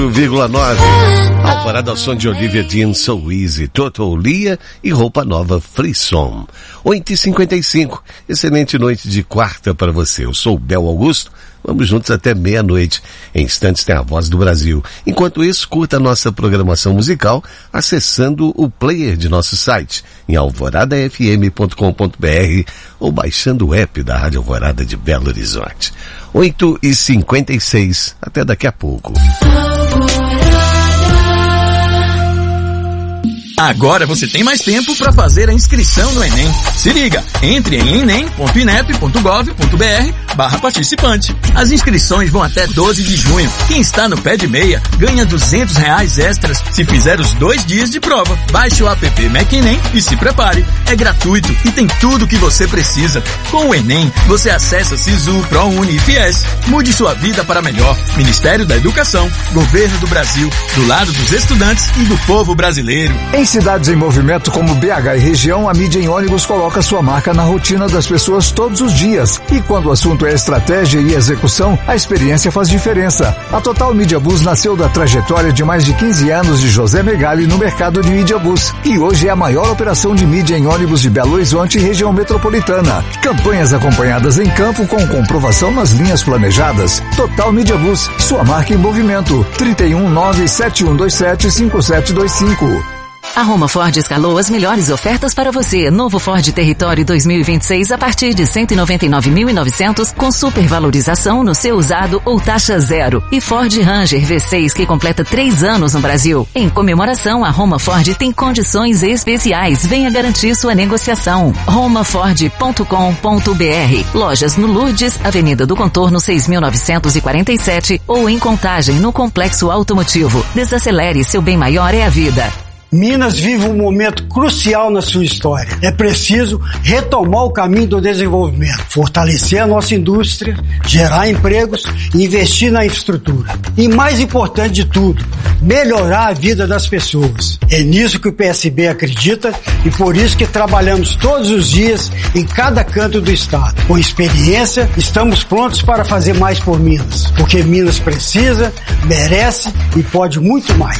1,9. Alvorada ao som de Olivia Dean, So Easy, Total Lia e roupa nova Frisson. 8h55. Excelente noite de quarta para você. Eu sou o Bel Augusto. Vamos juntos até meia-noite. Em instantes tem a Voz do Brasil. Enquanto isso, curta a nossa programação musical acessando o player de nosso site em alvoradafm.com.br ou baixando o app da Rádio Alvorada de Belo Horizonte. 8h56. Até daqui a pouco. Agora você tem mais tempo para fazer a inscrição no Enem. Se liga, entre em enem.inep.gov.br/participante. As inscrições vão até 12 de junho. Quem está no pé de meia ganha R$200 extras se fizer os 2 dias de prova. Baixe o app MacEnem e se prepare. É gratuito e tem tudo o que você precisa. Com o Enem, você acessa Sisu, ProUni e Fies. Mude sua vida para melhor. Ministério da Educação, Governo do Brasil, do lado dos estudantes e do povo brasileiro. Em cidades em movimento como BH e região, a mídia em ônibus coloca sua marca na rotina das pessoas todos os dias. E quando o assunto é estratégia e execução, a experiência faz diferença. A Total Media Bus nasceu da trajetória de mais de 15 anos de José Megali no mercado de mídia bus. E hoje é a maior operação de mídia em ônibus de Belo Horizonte e região metropolitana. Campanhas acompanhadas em campo com comprovação nas linhas planejadas. Total Media Bus, sua marca em movimento. 31971275725. A Roma Ford escalou as melhores ofertas para você. Novo Ford Territory 2026 a partir de 199.900 com supervalorização no seu usado ou taxa zero. E Ford Ranger V6 que completa 3 anos no Brasil. Em comemoração, a Roma Ford tem condições especiais. Venha garantir sua negociação. romaford.com.br. Lojas no Lourdes, Avenida do Contorno 6.947 ou em Contagem no Complexo Automotivo. Desacelere, seu bem maior é a vida. Minas vive um momento crucial na sua história. É preciso retomar o caminho do desenvolvimento, fortalecer a nossa indústria, gerar empregos e investir na infraestrutura. E mais importante de tudo, melhorar a vida das pessoas. É nisso que o PSB acredita e por isso que trabalhamos todos os dias em cada canto do estado. Com experiência, estamos prontos para fazer mais por Minas, porque Minas precisa, merece e pode muito mais.